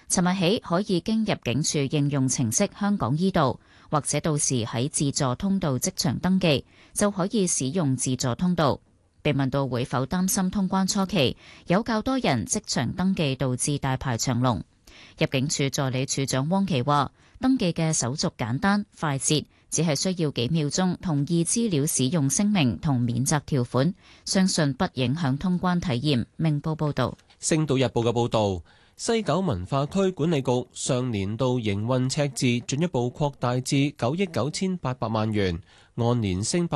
尋日起可以經入境處應用程式香港醫道，或者到時喺自助通道即場登記，就可以使用自助通道。被問到會否擔心通關初期有較多人即場登記導致大排長龍，入境處助理處長汪琪話：登記嘅手續簡單快捷，只係需要幾秒鐘同意資料使用聲明同免責條款，相信不影響通關體驗。明報報道。 星島日報嘅報導，西九文化區管理局上年度營運赤字進一步擴大至9億9800萬元，按年升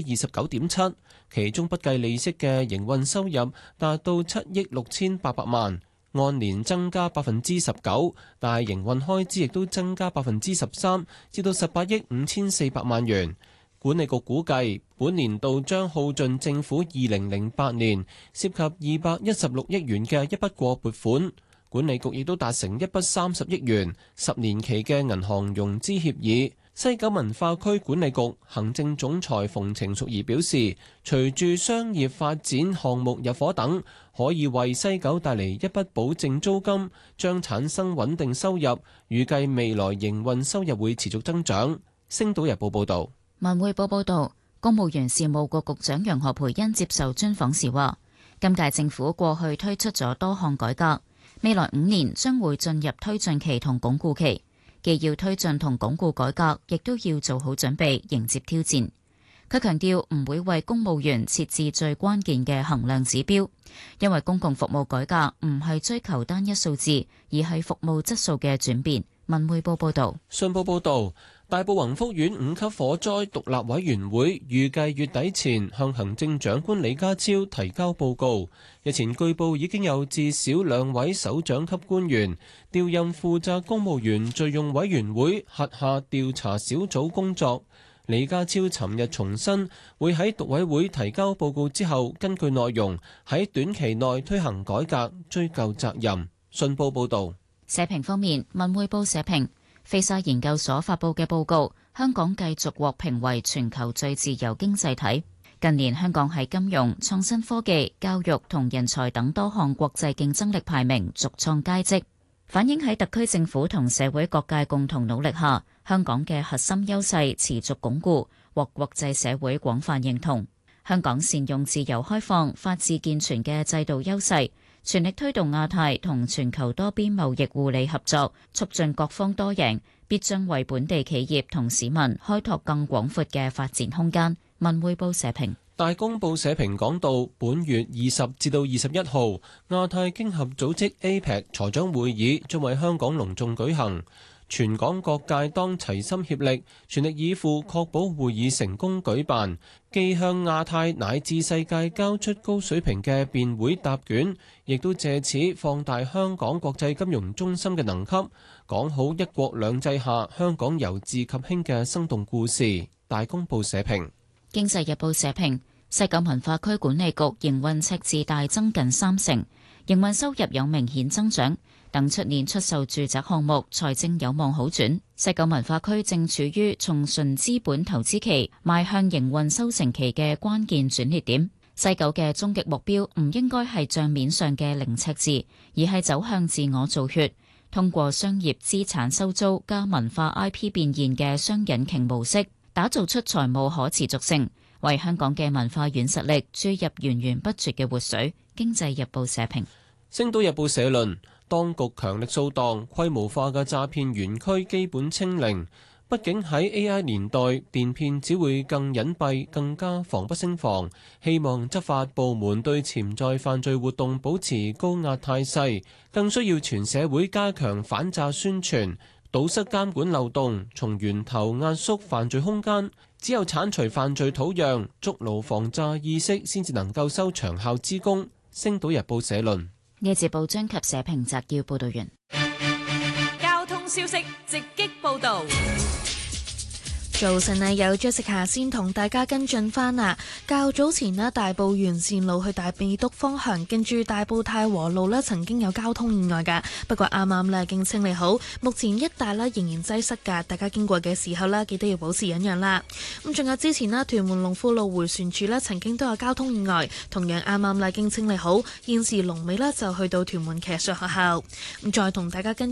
29.7%，其中不計利息嘅營運收入達到7億6800萬，按年增加19%，但係營運開支亦都增加13%，至到18億5400萬元。管理局估計，本年度將耗盡政府2008年涉及216億元嘅一筆過撥款。管理局亦都達成一筆30億元10年期嘅銀行融資協議。西九文化區管理局行政總裁馮程淑儀表示，隨住商業發展項目入伙等，可以為西九帶嚟一筆保證租金，將產生穩定收入。預計未來營運收入會持續增長。星島日報報導。 文匯報報道，公務員事務局局長楊何蓓茵接受專訪時話，今屆政府過去推出咗多項改革，未來5年將會進入推進期同鞏固期，既要推進同鞏固改革，亦都要做好準備迎接挑戰。佢強調唔會為公務員設置最關鍵嘅衡量指標，因為公共服務改革唔係追求單一數字，而係服務質素嘅轉變。文匯報報道。 信報報導。大埔宏福苑5級火災獨立委員會預計月底前向行政長官李家超提交報告。日前據報已經有至少2位首長級官員調任負責公務員敘用委員會轄下調查小組工作。李家超尋日重申會喺獨委會提交報告之後，根據內容喺短期內推行改革，追究責任。信報報導。 社評方面，文匯報社評。菲沙研究所發佈嘅報告，香港繼續獲評為全球最自由經濟體。近年香港喺金融、創新科技、教育同人才等多項國際競爭力排名續創佳績，反映喺特區政府同社會各界共同努力下，香港嘅核心優勢持續鞏固，獲國際社會廣泛認同。香港善用自由開放、法治健全嘅制度優勢，全力推動亞太同全球多邊貿易互利合作，促進各方多贏，必將為本地企業同市民開拓更廣闊嘅發展空間。文匯報社評。 大公報社評講到，本月20至到21號，亞太經合組織 APEC 財長會議將為香港隆重舉行。全港各界當齊心協力，全力以赴確保會議成功舉辦，既向亞太乃至世界交出高水平嘅辯會答卷，亦都借此放大香港國際金融中心嘅能級，講好一國兩制下香港由治及興嘅生動故事。大公報社評。 經濟日報社評，西九文化區管理局營運赤字大增近30%，營運收入有明顯增長。等出年出售住宅項目，財政有望好轉。西九文化區正處於從純資本投資期邁向營運收成期嘅關鍵轉捩點。西九嘅終極目標唔應該係帳面上嘅零赤字，而係走向自我造血，通過商業資產收租加文化 IP 變現嘅雙引擎模式，打造出財務可持續性，為香港嘅文化軟實力注入源源不絕嘅活水。經濟日報社評。 星島日報社論。當局強力掃蕩，規模化嘅詐騙園區基本清零。畢竟喺 AI 年代，電騙只會更隱蔽，更加防不勝防。希望執法部門對潛在犯罪活動保持高壓態勢，更需要全社會加強反詐宣傳，堵塞監管漏洞，從源頭壓縮犯罪空間。只有剷除犯罪土壤，築牢防詐意識，先至能夠收長效之功。星島日報社論。 呢節報章及社評摘要報道完。 交通消息直擊報道。 早晨啊，有 Jessica 先同大家跟進翻啊。較早前咧，大埔沿線路去大美督方向，跟住大埔太和路咧，曾經有交通意外㗎。不過啱啱咧已經清理好，目前一帶咧仍然擠塞㗎。大家經過嘅時候咧，記得要保持忍讓啦。咁仲有之前咧，屯門龍富路迴旋處咧，曾經都有交通意外，同樣啱啱咧已經清理好。現時龍尾咧就去到屯門騎術學校。咁再同大家跟